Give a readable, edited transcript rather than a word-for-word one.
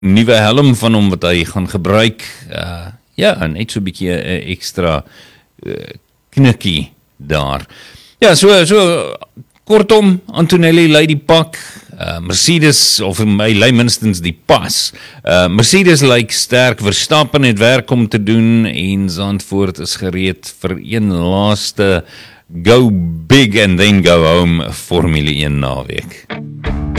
nuwe helm van hom wat hy gaan gebruik. Ja, net so 'n bietjie 'n ekstra knikkie daar. Ja, so kortom, Antonelli lei die pak. Mercedes, of hy lei minstens die pas. Mercedes lyk sterk, Verstappen het werk om te doen en Zandvoort is gereed vir een laaste go big and then go home Formule 1 naweek.